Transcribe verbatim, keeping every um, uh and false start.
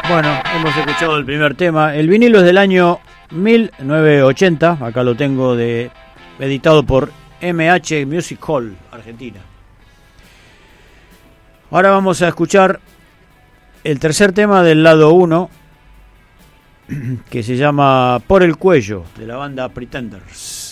Bueno, hemos escuchado el primer tema. El vinilo es del año mil novecientos ochenta. Acá lo tengo de editado por M H Music Hall, Argentina. Ahora vamos a escuchar el tercer tema del lado uno, que se llama Por el Cuello, de la banda Pretenders.